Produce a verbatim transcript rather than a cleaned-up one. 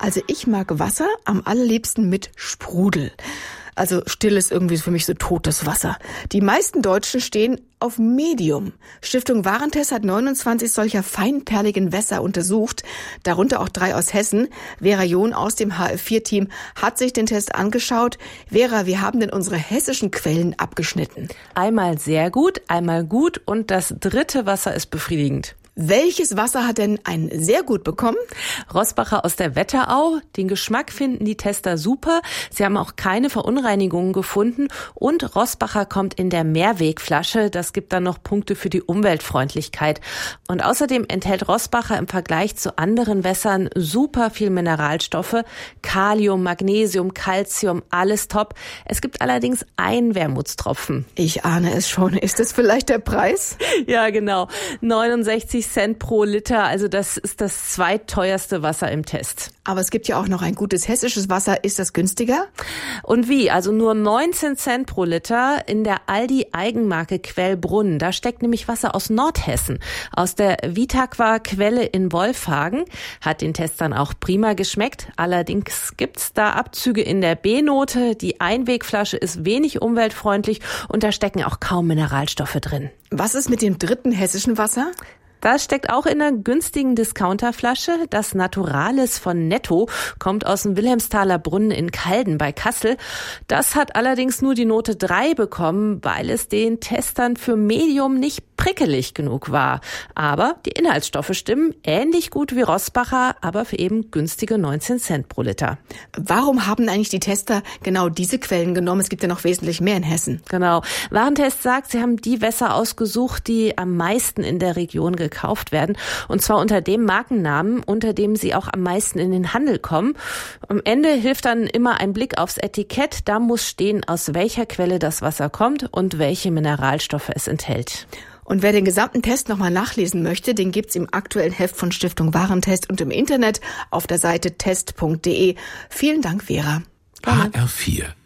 Also ich mag Wasser am allerliebsten mit Sprudel. Also still ist irgendwie für mich so totes Wasser. Die meisten Deutschen stehen auf Medium. Stiftung Warentest hat neunundzwanzig solcher feinperligen Wässer untersucht, darunter auch drei aus Hessen. Vera John aus dem H F vier Team hat sich den Test angeschaut. Vera, wie haben denn unsere hessischen Quellen abgeschnitten? Einmal sehr gut, einmal gut und das dritte Wasser ist befriedigend. Welches Wasser hat denn ein sehr gut bekommen? Roßbacher aus der Wetterau. Den Geschmack finden die Tester super. Sie haben auch keine Verunreinigungen gefunden. Und Roßbacher kommt in der Mehrwegflasche. Das gibt dann noch Punkte für die Umweltfreundlichkeit. Und außerdem enthält Roßbacher im Vergleich zu anderen Wässern super viel Mineralstoffe. Kalium, Magnesium, Calcium, alles top. Es gibt allerdings einen Wermutstropfen. Ich ahne es schon. Ist das vielleicht der Preis? Ja, genau. neunundsechzig Cent pro Liter, also das ist das zweitteuerste Wasser im Test. Aber es gibt ja auch noch ein gutes hessisches Wasser. Ist das günstiger? Und wie? Also nur neunzehn Cent pro Liter in der Aldi-Eigenmarke Quellbrunn. Da steckt nämlich Wasser aus Nordhessen. Aus der Vitaqua-Quelle in Wolfhagen. Hat den Testern auch prima geschmeckt. Allerdings gibt's da Abzüge in der B-Note. Die Einwegflasche ist wenig umweltfreundlich und da stecken auch kaum Mineralstoffe drin. Was ist mit dem dritten hessischen Wasser? Das steckt auch in einer günstigen Discounterflasche. Das Naturalis von Netto kommt aus dem Wilhelmsthaler Brunnen in Calden bei Kassel. Das hat allerdings nur die Note drei bekommen, weil es den Testern für Medium nicht prickelig genug war. Aber die Inhaltsstoffe stimmen, ähnlich gut wie Roßbacher, aber für eben günstige neunzehn Cent pro Liter. Warum haben eigentlich die Tester genau diese Quellen genommen? Es gibt ja noch wesentlich mehr in Hessen. Genau. Warentest sagt, sie haben die Wässer ausgesucht, die am meisten in der Region gekauft gekauft werden. Und zwar unter dem Markennamen, unter dem sie auch am meisten in den Handel kommen. Am Ende hilft dann immer ein Blick aufs Etikett. Da muss stehen, aus welcher Quelle das Wasser kommt und welche Mineralstoffe es enthält. Und wer den gesamten Test nochmal nachlesen möchte, den gibt's im aktuellen Heft von Stiftung Warentest und im Internet auf der Seite test punkt de. Vielen Dank, Vera. H R vier